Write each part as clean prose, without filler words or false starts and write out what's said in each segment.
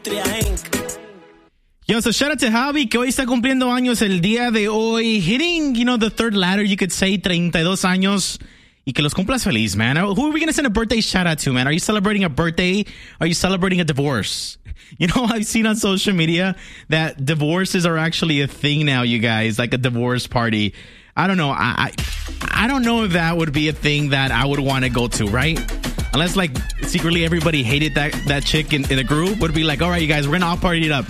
Yo, so shout out to Javi, que hoy está cumpliendo años el día de hoy. Hitting, the third ladder, you could say, 32 años. Y que los cumplas feliz, man. Who are we going to send a birthday shout out to, man? Are you celebrating a birthday? Are you celebrating a divorce? I've seen on social media that divorces are actually a thing now, you guys, like a divorce party. I don't know. I don't know if that would be a thing that I would want to go to, right? Unless, like, secretly everybody hated that chick in the group, would be like, all right, you guys, we're going to all party it up.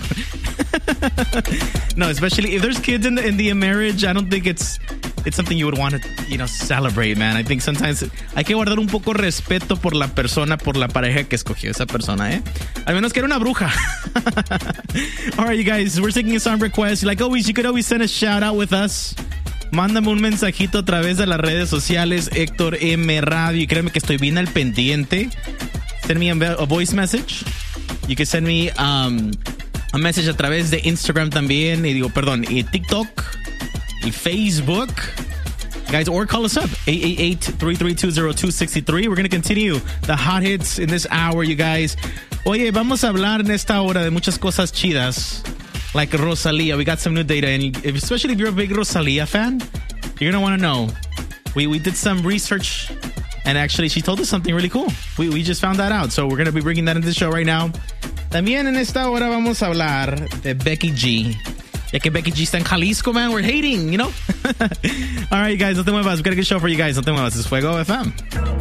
No, especially if there's kids in the marriage, I don't think it's something you would want to, celebrate, man. I think sometimes hay que guardar un poco respeto por la persona, por la pareja que escogió esa persona, ¿eh? Al menos que era una bruja. All right, you guys, we're taking a song request. Like always, you could always send a shout out with us. Mándame un mensajito a través de las redes sociales, Héctor M Radio, y créeme que estoy bien al pendiente. Send me a voice message. You can send me a message a través de Instagram también, y TikTok, y Facebook. Guys, or call us up, 888-332-0263. We're going to continue the hot hits in this hour, you guys. Oye, vamos a hablar en esta hora de muchas cosas chidas. Like Rosalia, we got some new data, and especially if you're a big Rosalia fan, you're gonna want to know. We did some research, and actually she told us something really cool. We just found that out, so we're gonna be bringing that into the show right now. También en esta hora vamos a hablar de Becky G. Ya que Becky G está en Jalisco, man, we're hating, All right, you guys, no te muevas. We've got a good show for you guys. No te muevas. It's Fuego FM.